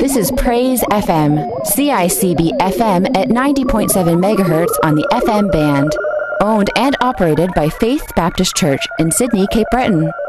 This is Praise FM, CICB FM at 90.7 megahertz on the FM band. Owned and operated by Faith Baptist Church in Sydney, Cape Breton.